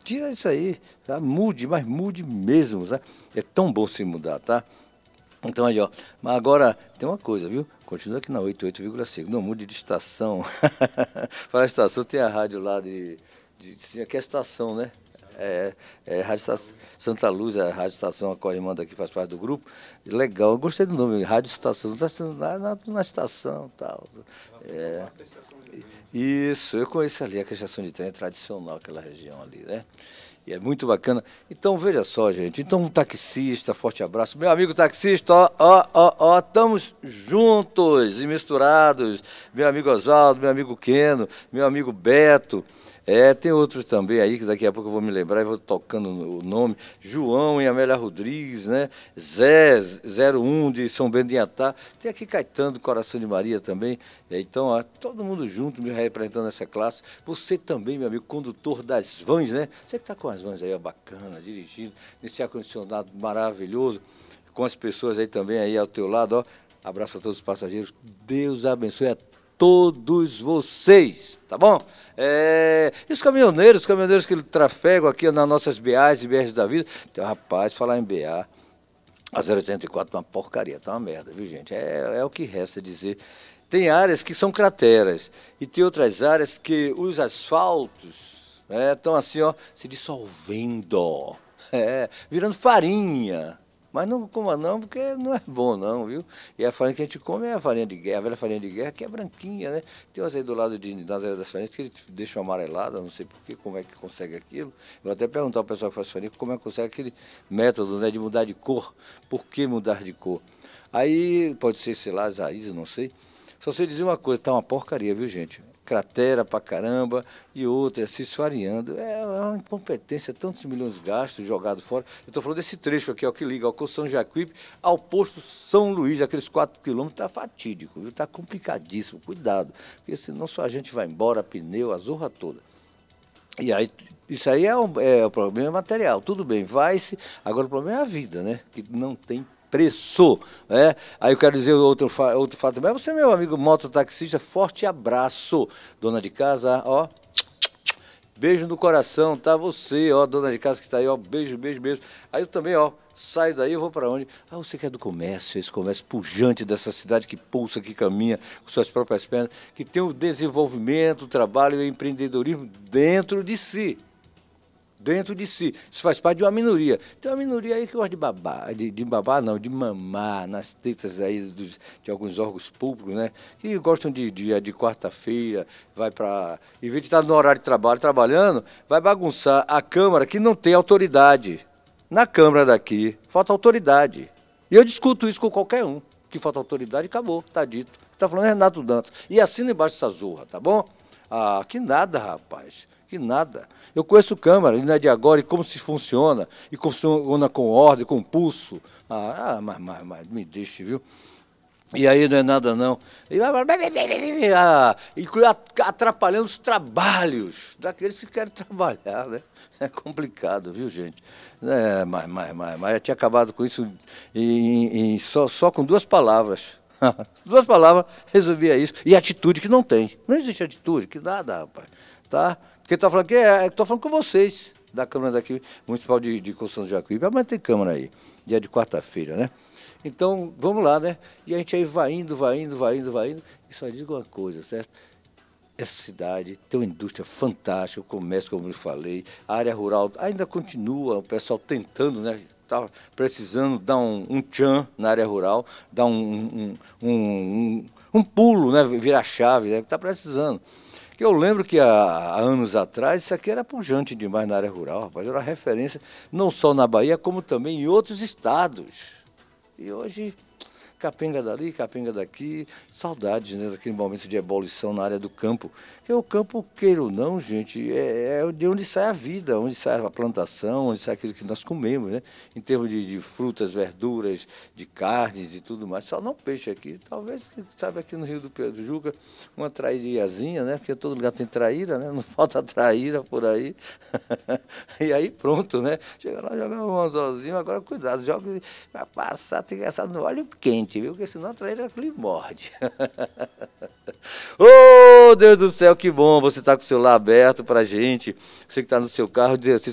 Tira isso aí, tá? Mude, mas mude mesmo, tá? É tão bom se mudar, tá? Então aí, ó. Mas agora tem uma coisa, viu? Continua aqui na 88,5. Não mude de estação. Para a estação tem a rádio lá que é a estação, né? Rádio Estação Santa Luz, a Rádio Estação, a co-irmã daqui faz parte do grupo. Legal, eu gostei do nome, Rádio Estação, está sendo lá na estação e tal. É, isso, eu conheço ali, a estação de trem é tradicional, aquela região ali, né? E é muito bacana. Então, veja só, gente. Então, um taxista, forte abraço. Meu amigo taxista, ó, estamos juntos e misturados. Meu amigo Oswaldo, meu amigo Keno, meu amigo Beto. Tem outros também aí, que daqui a pouco eu vou me lembrar e vou tocando o nome. João e Amélia Rodrigues, né? Zé, 01 de São Bento de Iatá. Tem aqui Caetano do Coração de Maria também. Então, ó, todo mundo junto, me representando essa classe. Você também, meu amigo, condutor das vans, né? Você que está com as vans aí, ó, bacana, dirigindo, nesse ar-condicionado maravilhoso, com as pessoas aí também aí ao teu lado, ó. Abraço para todos os passageiros. Deus abençoe a todos vocês, tá bom? E os caminhoneiros que trafegam aqui nas nossas BAs e BRs da vida. Então, rapaz, falar em BA, a 084 é uma porcaria, tá uma merda, viu, gente? É o que resta dizer. Tem áreas que são crateras e tem outras áreas que os asfaltos estão assim, ó, se dissolvendo, virando farinha. Mas não coma não, porque não é bom não, viu? E a farinha que a gente come é a farinha de guerra, a velha farinha de guerra, que é branquinha, né? Tem umas aí do lado de Nazaré das Farinhas que eles deixam amarelada, não sei porquê, como é que consegue aquilo. Eu vou até perguntar ao pessoal que faz farinha como é que consegue aquele método, né, de mudar de cor. Por que mudar de cor? Aí pode ser, sei lá, Zaísa, não sei. Só sei dizer uma coisa, tá uma porcaria, viu, gente? Cratera pra caramba e outra se esfareando. É uma incompetência, tantos milhões gastos jogados fora. Eu estou falando desse trecho aqui, ó, que liga ao São Jacuípe ao posto São Luís, aqueles 4 quilômetros, está fatídico, viu? Está complicadíssimo, cuidado, porque senão só a gente vai embora, pneu, a zorra toda. E aí, isso aí é o problema material, tudo bem, vai-se, agora o problema é a vida, né? Que não tem preço, né? Aí eu quero dizer outro fato também. Você, meu amigo mototaxista, forte abraço. Dona de casa, ó, beijo no coração, tá? Você, ó, dona de casa que está aí, ó, beijo, beijo, beijo. Aí eu também, ó, saio daí, eu vou para onde? Ah, você que é do comércio, esse comércio pujante dessa cidade que pulsa, que caminha com suas próprias pernas, que tem o desenvolvimento, o trabalho e o empreendedorismo dentro de si. Dentro de si. Isso faz parte de uma minoria. Tem uma minoria aí que gosta de babar, de mamar nas tetas aí de alguns órgãos públicos, né? Que gostam de quarta-feira, vai para. Em vez de estar no horário de trabalho, trabalhando, vai bagunçar a Câmara que não tem autoridade. Na Câmara daqui, falta autoridade. E eu discuto isso com qualquer um. Que falta autoridade, acabou, tá dito. Está falando Renato Dantas. E assina embaixo dessa zorra, tá bom? Ah, que nada, rapaz. Que nada. Eu conheço Câmara, e não é de agora, e como se funciona, e funciona com ordem, com pulso. Mas me deixe, viu? E aí não é nada não. E atrapalhando os trabalhos daqueles que querem trabalhar, né? É complicado, viu, gente? Mas eu tinha acabado com isso só com 2 palavras. 2 palavras resolvia isso. E atitude que não tem. Não existe atitude, que nada, rapaz. Tá? Porque está falando que estou falando com vocês, da Câmara daqui, Municipal de Construção do Jacuípe. Amanhã tem Câmara aí, dia de quarta-feira, né? Então, vamos lá, né? E a gente aí vai indo. E só digo uma coisa, certo? Essa cidade tem uma indústria fantástica, o comércio, como eu falei, a área rural ainda continua, o pessoal tentando, né? Está precisando dar um tchan na área rural, dar um pulo, né? Virar chave, né? Está precisando. Que eu lembro que há anos atrás isso aqui era pujante demais na área rural, rapaz, era uma referência não só na Bahia, como também em outros estados. E hoje, capenga dali, capenga daqui, saudades, né, daquele momento de ebulição na área do campo. Porque o campo, queira ou não, gente, é de onde sai a vida, onde sai a plantação, onde sai aquilo que nós comemos, né? Em termos de frutas, verduras, de carnes e tudo mais. Só não peixe aqui. Talvez, sabe, aqui no Rio do Juca, uma traírazinha, né? Porque todo lugar tem traíra, né? Não falta traíra por aí. E aí pronto, né? Chega lá, joga um anzolzinho, agora cuidado, joga para passar, tem que assar no óleo quente, viu? Porque senão a traíra lhe morde. Ô, Deus do céu, que bom você estar com o celular aberto pra gente. Você que está no seu carro, dizer assim,